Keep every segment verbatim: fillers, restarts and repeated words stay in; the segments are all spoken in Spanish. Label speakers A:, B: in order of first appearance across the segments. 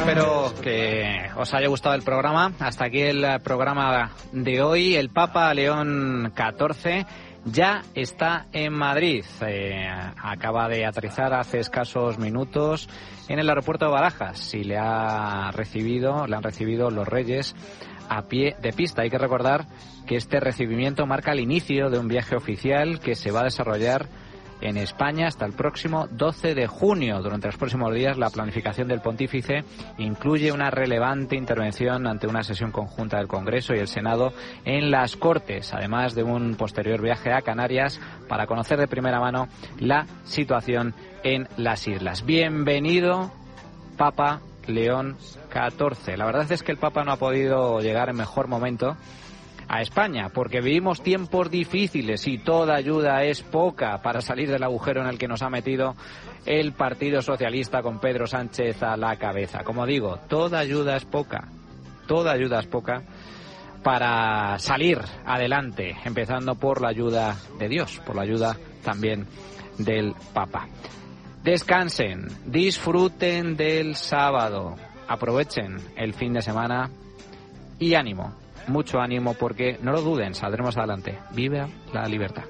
A: espero que os haya gustado el programa. Hasta aquí el programa de hoy. El Papa León catorce ya está en Madrid. Eh, acaba de aterrizar hace escasos minutos en el aeropuerto de Barajas y le ha recibido, le han recibido los Reyes a pie de pista. Hay que recordar que este recibimiento marca el inicio de un viaje oficial que se va a desarrollar en España hasta el próximo doce de junio. Durante los próximos días, la planificación del pontífice incluye una relevante intervención ante una sesión conjunta del Congreso y el Senado en las Cortes, además de un posterior viaje a Canarias para conocer de primera mano la situación en las islas. Bienvenido, Papa León catorce. La verdad es que el Papa no ha podido llegar en mejor momento a España, porque vivimos tiempos difíciles y toda ayuda es poca para salir del agujero en el que nos ha metido el Partido Socialista con Pedro Sánchez a la cabeza. Como digo, toda ayuda es poca, toda ayuda es poca para salir adelante, empezando por la ayuda de Dios, por la ayuda también del Papa. Descansen, disfruten del sábado, aprovechen el fin de semana y ánimo. Mucho ánimo, porque no lo duden, saldremos adelante. Viva la libertad.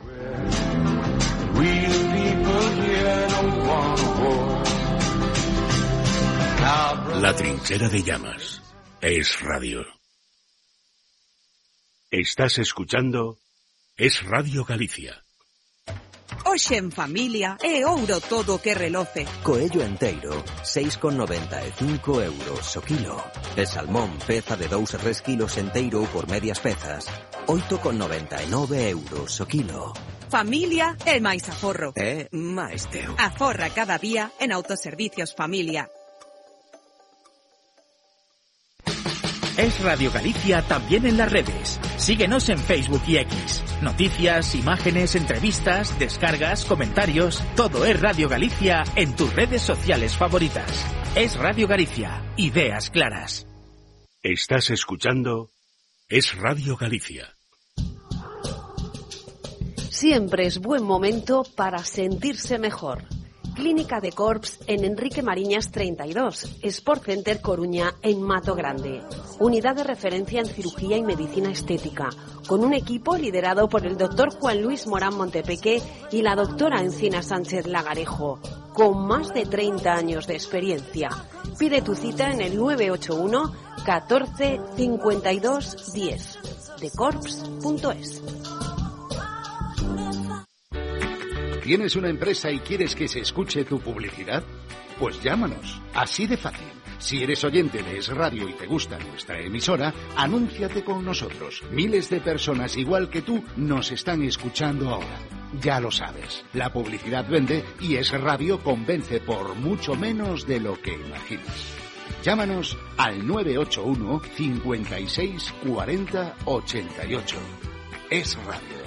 B: La trinchera de llamas es radio. Estás escuchando Es Radio Galicia.
C: Hoxe en familia é ouro todo que reloce.
D: Coello enteiro, seis con noventa e cinco euros o kilo. E salmón, peza de dous e tres kilos enteiro por medias pezas, oito con noventa e nove euros o kilo.
C: Familia é máis aforro.
D: É máis teu.
C: Aforra cada día en Autoservicios Familia.
E: Es Radio Galicia también en las redes. Síguenos en Facebook y X. Noticias, imágenes, entrevistas, descargas, comentarios. Todo es Radio Galicia en tus redes sociales favoritas. Es Radio Galicia. Ideas claras.
B: Estás escuchando Es Radio Galicia.
F: Siempre es buen momento para sentirse mejor. Clínica de Corps en Enrique Mariñas treinta y dos, Sport Center Coruña en Mato Grande. Unidad de referencia en cirugía y medicina estética, con un equipo liderado por el doctor Juan Luis Morán Montepeque y la doctora Encina Sánchez Lagarejo, con más de treinta años de experiencia. Pide tu cita en el nueve ocho uno, catorce, cincuenta y dos, diez, de corps punto es.
G: ¿Tienes una empresa y quieres que se escuche tu publicidad? Pues llámanos, así de fácil. Si eres oyente de Es Radio y te gusta nuestra emisora, anúnciate con nosotros. Miles de personas igual que tú nos están escuchando ahora. Ya lo sabes, la publicidad vende y Es Radio convence por mucho menos de lo que imaginas. Llámanos al nueve ocho uno, cincuenta y seis, cuarenta, ochenta y ocho. Es Radio.